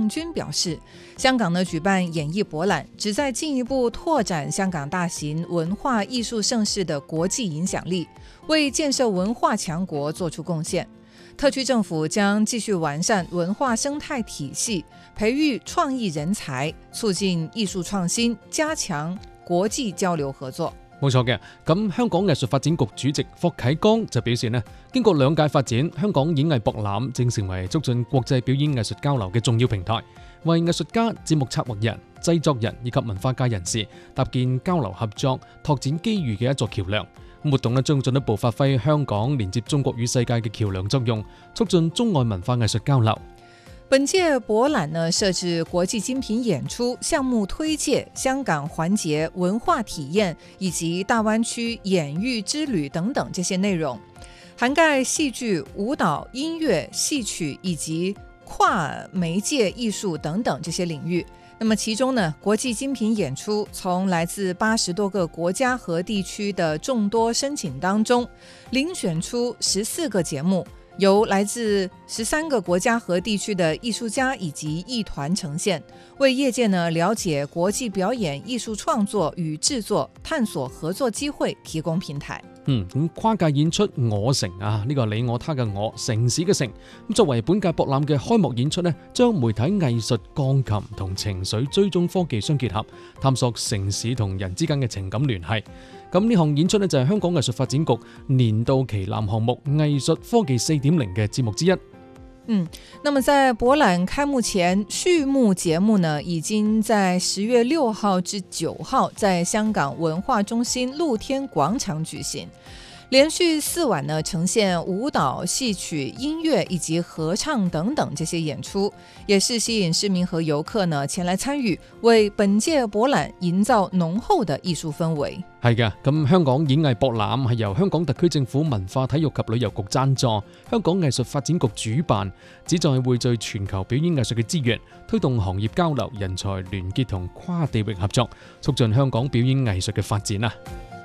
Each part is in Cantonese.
軍表示，香港呢舉辦演藝博覽，旨在進一步拓展香港大型文化藝術盛事的國際影響力，為建設文化強國作出貢獻。特區政府將繼續完善文化生態體系，培育創意人才，促進藝術創新，加強國際交流合作。 冇錯嘅，咁香港藝術發展局主席霍啟剛就表示呢，經過2屆發展，香港演藝博覽正成為促進國際表演藝術交流嘅重要平台，為藝術家、節目策劃人、製作人以及文化界人士搭建交流合作、拓展機遇嘅一座橋樑。活動呢將進一步發揮香港連接中國與世界嘅橋樑作用，促進中外文化藝術交流。 本屆博覽呢設置國際精品演出、項目推介、香港環節文化體驗以及大灣區演藝之旅等等這些內容，涵蓋戲劇、舞蹈、音樂、戲曲以及跨媒介藝術等等這些領域。那麼其中呢，國際精品演出從來自80多個國家和地區的眾多申請當中，遴選出14個節目，由來自13個國家和地區的藝術家以及藝團呈現，為業界呢了解國際表演藝術創作與製作，探索合作機會提供平台。 咁跨界演出我城啊，呢個你我他嘅我，城市嘅城。咁作為本屆博覽嘅開幕演出呢，將媒體藝術、鋼琴同情緒追蹤科技相結合，探索城市同人之間嘅情感聯繫。咁呢項演出呢，就係香港藝術發展局年度旗艦項目藝術科技4.0嘅節目之一。 那麼在博覽開幕前，序幕節目呢已經在10月6號至9號在香港文化中心露天廣場舉行，連續4晚呢呈現舞蹈、戲曲、音樂以及合唱等等這些演出，也是吸引市民和遊客呢前來參與，為本屆博覽營造濃厚的藝術氛圍。 係嘅，咁香港演藝博覽係由香港特區政府文化體育及旅遊局贊助，香港藝術發展局主辦，旨在匯聚全球表演藝術嘅資源，推動行業交流、人才聯結同跨地域合作，促進香港表演藝術嘅發展啊！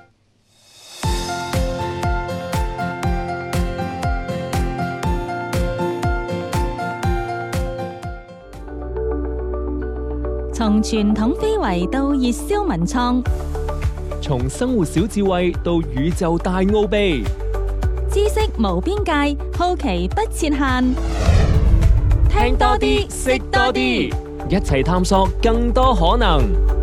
從傳統非遺到熱銷文創， 從生活小智慧到宇宙大奧秘， 知識無邊界，好奇不設限。 聽多啲，識多啲，一齊探索更多可能。